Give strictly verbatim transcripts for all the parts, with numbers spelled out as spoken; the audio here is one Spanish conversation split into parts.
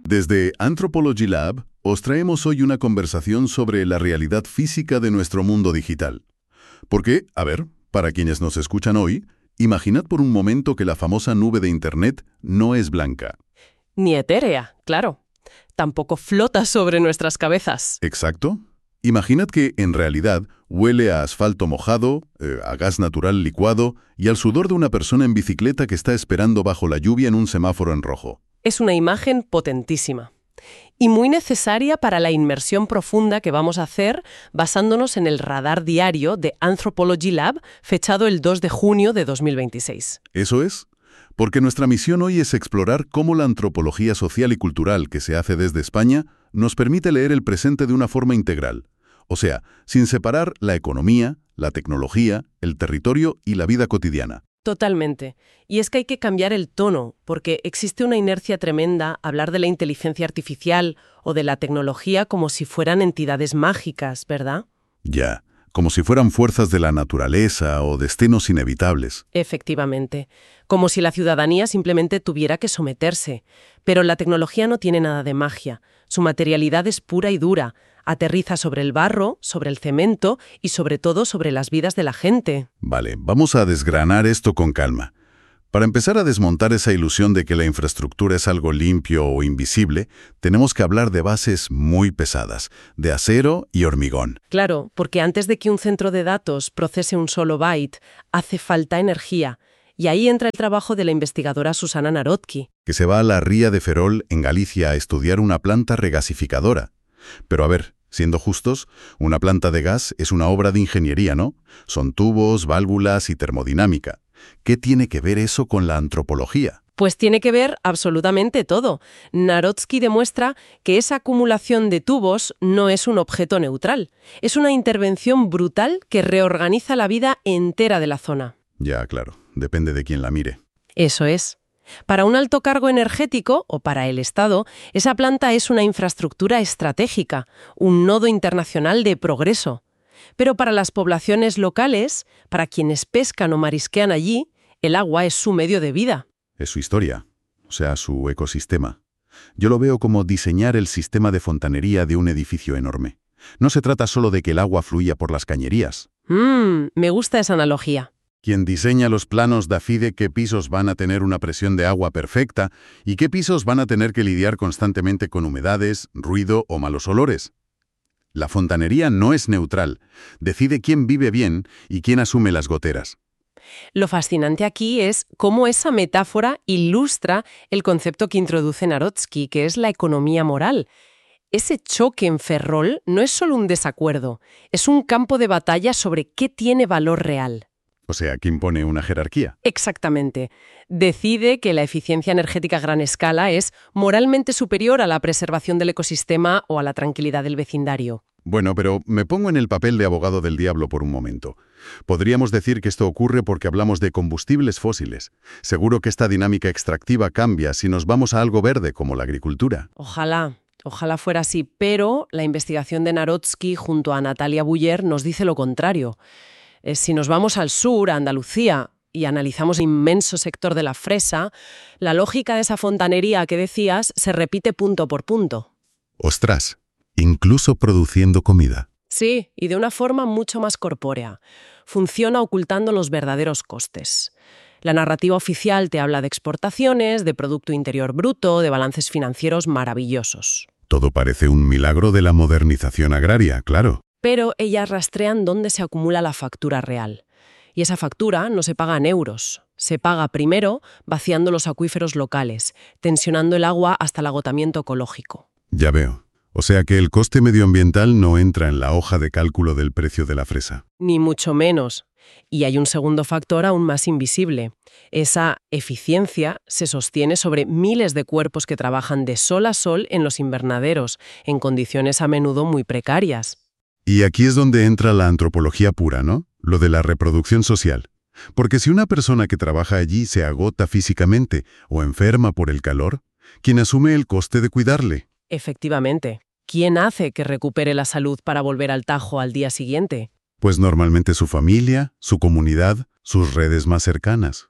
Desde Anthropology Lab os traemos hoy una conversación sobre la realidad física de nuestro mundo digital. Porque, a ver, para quienes nos escuchan hoy, imaginad por un momento que la famosa nube de Internet no es blanca. Ni etérea, claro. Tampoco flota sobre nuestras cabezas. Exacto. Imaginad que, en realidad, huele a asfalto mojado, eh, a gas natural licuado y al sudor de una persona en bicicleta que está esperando bajo la lluvia en un semáforo en rojo. Es una imagen potentísima y muy necesaria para la inmersión profunda que vamos a hacer basándonos en el radar diario de Anthropology Lab, fechado el dos de junio de dos mil veintiséis. Eso es, porque nuestra misión hoy es explorar cómo la antropología social y cultural que se hace desde España nos permite leer el presente de una forma integral, o sea, sin separar la economía, la tecnología, el territorio y la vida cotidiana. Totalmente. Y es que hay que cambiar el tono, porque existe una inercia tremenda hablar de la inteligencia artificial o de la tecnología como si fueran entidades mágicas, ¿verdad? Ya, como si fueran fuerzas de la naturaleza o destinos inevitables. Efectivamente. Como si la ciudadanía simplemente tuviera que someterse. Pero la tecnología no tiene nada de magia. Su materialidad es pura y dura. Aterriza sobre el barro, sobre el cemento y sobre todo sobre las vidas de la gente. Vale, vamos a desgranar esto con calma. Para empezar a desmontar esa ilusión de que la infraestructura es algo limpio o invisible, tenemos que hablar de bases muy pesadas, de acero y hormigón. Claro, porque antes de que un centro de datos procese un solo byte, hace falta energía. Y ahí entra el trabajo de la investigadora Susana Narodki. Que se va a la ría de Ferrol, en Galicia, a estudiar una planta regasificadora. Pero a ver, siendo justos, una planta de gas es una obra de ingeniería, ¿no? Son tubos, válvulas y termodinámica. ¿Qué tiene que ver eso con la antropología? Pues tiene que ver absolutamente todo. Narodsky demuestra que esa acumulación de tubos no es un objeto neutral. Es una intervención brutal que reorganiza la vida entera de la zona. Ya, claro. Depende de quién la mire. Eso es. Para un alto cargo energético, o para el Estado, esa planta es una infraestructura estratégica, un nodo internacional de progreso. Pero para las poblaciones locales, para quienes pescan o marisquean allí, el agua es su medio de vida. Es su historia, o sea, su ecosistema. Yo lo veo como diseñar el sistema de fontanería de un edificio enorme. No se trata solo de que el agua fluya por las cañerías. Mmm, me gusta esa analogía. Quien diseña los planos decide qué pisos van a tener una presión de agua perfecta y qué pisos van a tener que lidiar constantemente con humedades, ruido o malos olores. La fontanería no es neutral. Decide quién vive bien y quién asume las goteras. Lo fascinante aquí es cómo esa metáfora ilustra el concepto que introduce Narodsky, que es la economía moral. Ese choque en Ferrol no es solo un desacuerdo, es un campo de batalla sobre qué tiene valor real. O sea, que impone una jerarquía. Exactamente. Decide que la eficiencia energética a gran escala es moralmente superior a la preservación del ecosistema o a la tranquilidad del vecindario. Bueno, pero me pongo en el papel de abogado del diablo por un momento. Podríamos decir que esto ocurre porque hablamos de combustibles fósiles. Seguro que esta dinámica extractiva cambia si nos vamos a algo verde como la agricultura. Ojalá. Ojalá fuera así, pero la investigación de Narodsky junto a Natalia Buller nos dice lo contrario. Si nos vamos al sur, a Andalucía, y analizamos el inmenso sector de la fresa, la lógica de esa fontanería que decías se repite punto por punto. ¡Ostras! Incluso produciendo comida. Sí, y de una forma mucho más corpórea. Funciona ocultando los verdaderos costes. La narrativa oficial te habla de exportaciones, de Producto Interior Bruto, de balances financieros maravillosos. Todo parece un milagro de la modernización agraria, claro. Pero ellas rastrean dónde se acumula la factura real. Y esa factura no se paga en euros. Se paga primero vaciando los acuíferos locales, tensionando el agua hasta el agotamiento ecológico. Ya veo. O sea que el coste medioambiental no entra en la hoja de cálculo del precio de la fresa. Ni mucho menos. Y hay un segundo factor aún más invisible. Esa eficiencia se sostiene sobre miles de cuerpos que trabajan de sol a sol en los invernaderos, en condiciones a menudo muy precarias. Y aquí es donde entra la antropología pura, ¿no? Lo de la reproducción social. Porque si una persona que trabaja allí se agota físicamente o enferma por el calor, ¿quién asume el coste de cuidarle? Efectivamente. ¿Quién hace que recupere la salud para volver al Tajo al día siguiente? Pues normalmente su familia, su comunidad, sus redes más cercanas.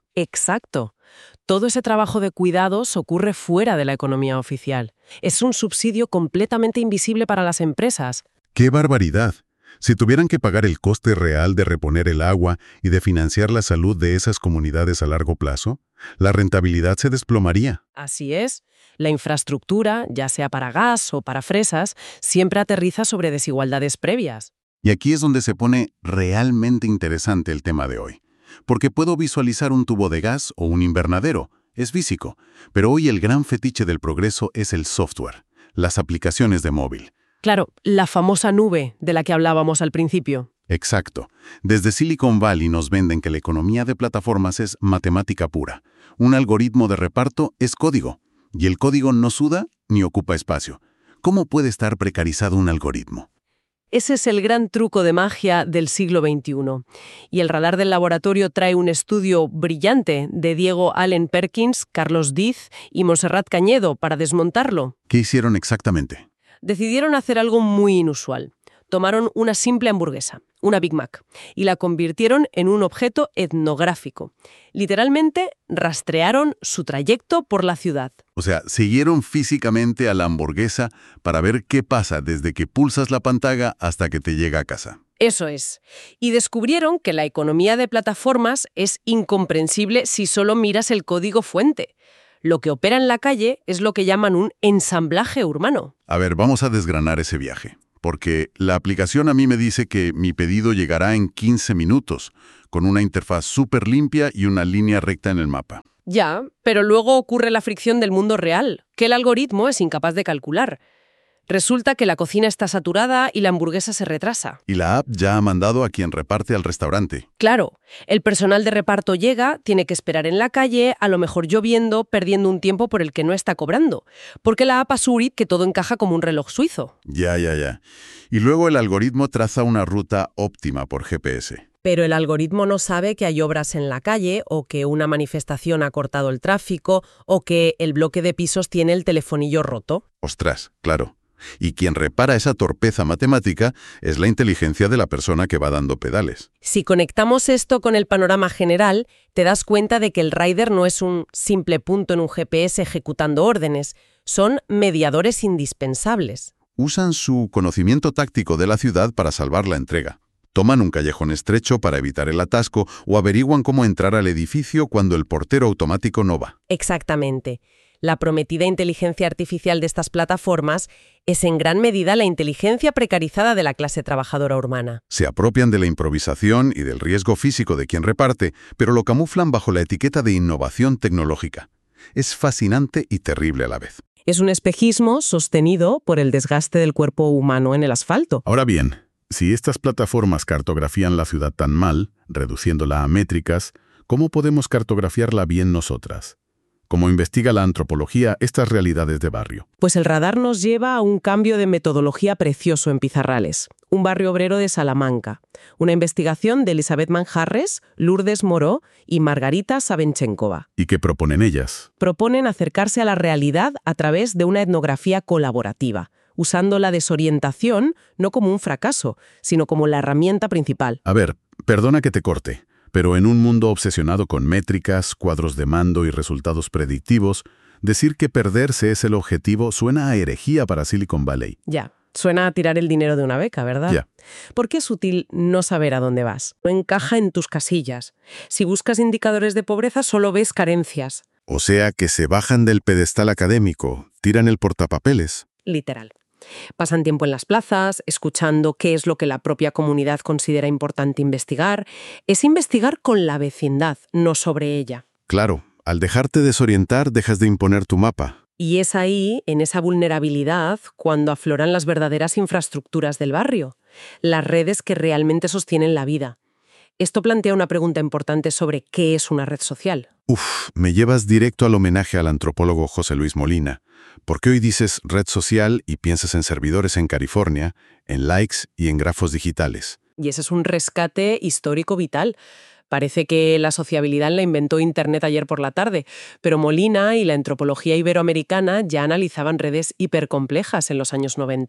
Exacto. Todo ese trabajo de cuidados ocurre fuera de la economía oficial. Es un subsidio completamente invisible para las empresas. ¡Qué barbaridad! Si tuvieran que pagar el coste real de reponer el agua y de financiar la salud de esas comunidades a largo plazo, la rentabilidad se desplomaría. Así es. La infraestructura, ya sea para gas o para fresas, siempre aterriza sobre desigualdades previas. Y aquí es donde se pone realmente interesante el tema de hoy. Porque puedo visualizar un tubo de gas o un invernadero, es físico, pero hoy el gran fetiche del progreso es el software, las aplicaciones de móvil. Claro, la famosa nube de la que hablábamos al principio. Exacto. Desde Silicon Valley nos venden que la economía de plataformas es matemática pura. Un algoritmo de reparto es código, y el código no suda ni ocupa espacio. ¿Cómo puede estar precarizado un algoritmo? Ese es el gran truco de magia del siglo veintiuno. Y el radar del laboratorio trae un estudio brillante de Diego Allen Perkins, Carlos Diz y Montserrat Cañedo para desmontarlo. ¿Qué hicieron exactamente? Decidieron hacer algo muy inusual. Tomaron una simple hamburguesa, una Big Mac, y la convirtieron en un objeto etnográfico. Literalmente, rastrearon su trayecto por la ciudad. O sea, siguieron físicamente a la hamburguesa para ver qué pasa desde que pulsas la pantalla hasta que te llega a casa. Eso es. Y descubrieron que la economía de plataformas es incomprensible si solo miras el código fuente. Lo que opera en la calle es lo que llaman un ensamblaje urbano. A ver, vamos a desgranar ese viaje. Porque la aplicación a mí me dice que mi pedido llegará en quince minutos, con una interfaz súper limpia y una línea recta en el mapa. Ya, pero luego ocurre la fricción del mundo real, que el algoritmo es incapaz de calcular. Resulta que la cocina está saturada y la hamburguesa se retrasa. Y la app ya ha mandado a quien reparte al restaurante. Claro, el personal de reparto llega, tiene que esperar en la calle, a lo mejor lloviendo, perdiendo un tiempo por el que no está cobrando. Porque la app asuri que todo encaja como un reloj suizo. Ya, ya, ya. Y luego el algoritmo traza una ruta óptima por G P S. Pero el algoritmo no sabe que hay obras en la calle, o que una manifestación ha cortado el tráfico, o que el bloque de pisos tiene el telefonillo roto. Ostras, claro. Y quien repara esa torpeza matemática es la inteligencia de la persona que va dando pedales. Si conectamos esto con el panorama general, te das cuenta de que el rider no es un simple punto en un G P S ejecutando órdenes, son mediadores indispensables. Usan su conocimiento táctico de la ciudad para salvar la entrega. Toman un callejón estrecho para evitar el atasco o averiguan cómo entrar al edificio cuando el portero automático no va. Exactamente. La prometida inteligencia artificial de estas plataformas es en gran medida la inteligencia precarizada de la clase trabajadora urbana. Se apropian de la improvisación y del riesgo físico de quien reparte, pero lo camuflan bajo la etiqueta de innovación tecnológica. Es fascinante y terrible a la vez. Es un espejismo sostenido por el desgaste del cuerpo humano en el asfalto. Ahora bien, si estas plataformas cartografían la ciudad tan mal, reduciéndola a métricas, ¿cómo podemos cartografiarla bien nosotras? ¿Cómo investiga la antropología estas realidades de barrio? Pues el radar nos lleva a un cambio de metodología precioso en Pizarrales, un barrio obrero de Salamanca. Una investigación de Elizabeth Manjarres, Lourdes Moró y Margarita Sabenchenkova. ¿Y qué proponen ellas? Proponen acercarse a la realidad a través de una etnografía colaborativa, usando la desorientación no como un fracaso, sino como la herramienta principal. A ver, perdona que te corte. Pero en un mundo obsesionado con métricas, cuadros de mando y resultados predictivos, decir que perderse es el objetivo suena a herejía para Silicon Valley. Ya, suena a tirar el dinero de una beca, ¿verdad? Ya. ¿Por qué es útil no saber a dónde vas? No encaja en tus casillas. Si buscas indicadores de pobreza, solo ves carencias. O sea que se bajan del pedestal académico, tiran el portapapeles. Literal. Pasan tiempo en las plazas, escuchando qué es lo que la propia comunidad considera importante investigar. Es investigar con la vecindad, no sobre ella. Claro, al dejarte desorientar, dejas de imponer tu mapa. Y es ahí, en esa vulnerabilidad, cuando afloran las verdaderas infraestructuras del barrio, las redes que realmente sostienen la vida. Esto plantea una pregunta importante sobre qué es una red social. Uf, me llevas directo al homenaje al antropólogo José Luis Molina. ¿Por qué hoy dices red social y piensas en servidores en California, en likes y en grafos digitales? Y ese es un rescate histórico vital. Parece que la sociabilidad la inventó Internet ayer por la tarde, pero Molina y la antropología iberoamericana ya analizaban redes hipercomplejas en los años noventa.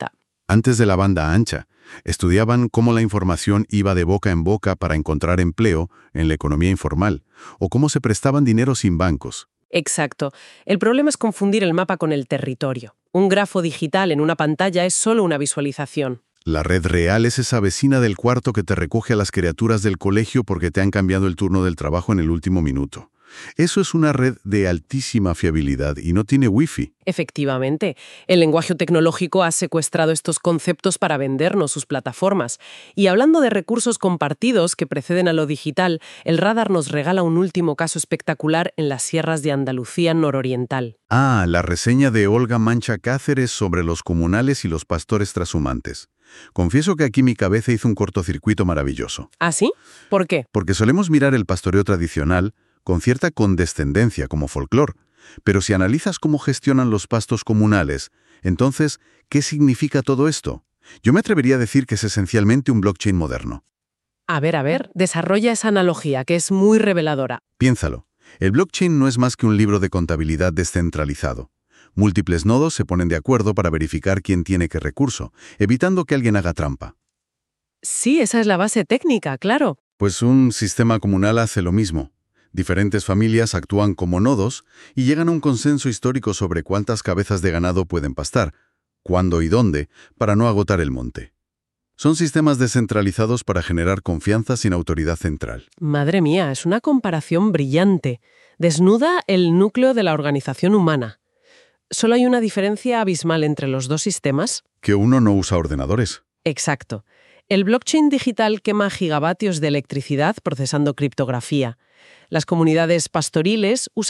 Antes de la banda ancha, estudiaban cómo la información iba de boca en boca para encontrar empleo en la economía informal, o cómo se prestaban dinero sin bancos. Exacto. El problema es confundir el mapa con el territorio. Un grafo digital en una pantalla es solo una visualización. La red real es esa vecina del cuarto que te recoge a las criaturas del colegio porque te han cambiado el turno del trabajo en el último minuto. Eso es una red de altísima fiabilidad y no tiene wifi. Efectivamente, el lenguaje tecnológico ha secuestrado estos conceptos para vendernos sus plataformas. Y hablando de recursos compartidos que preceden a lo digital, el radar nos regala un último caso espectacular en las sierras de Andalucía nororiental. Ah, la reseña de Olga Mancha Cáceres sobre los comunales y los pastores trashumantes. Confieso que aquí mi cabeza hizo un cortocircuito maravilloso. ¿Ah, sí? ¿Por qué? Porque solemos mirar el pastoreo tradicional con cierta condescendencia como folclore, pero si analizas cómo gestionan los pastos comunales, entonces, ¿qué significa todo esto? Yo me atrevería a decir que es esencialmente un blockchain moderno. A ver, a ver, desarrolla esa analogía que es muy reveladora. Piénsalo, el blockchain no es más que un libro de contabilidad descentralizado. Múltiples nodos se ponen de acuerdo para verificar quién tiene qué recurso, evitando que alguien haga trampa. Sí, esa es la base técnica, claro. Pues un sistema comunal hace lo mismo. Diferentes familias actúan como nodos y llegan a un consenso histórico sobre cuántas cabezas de ganado pueden pastar, cuándo y dónde, para no agotar el monte. Son sistemas descentralizados para generar confianza sin autoridad central. Madre mía, es una comparación brillante. Desnuda el núcleo de la organización humana. ¿Solo hay una diferencia abismal entre los dos sistemas? Que uno no usa ordenadores. Exacto. El blockchain digital quema gigavatios de electricidad procesando criptografía. Las comunidades pastoriles usan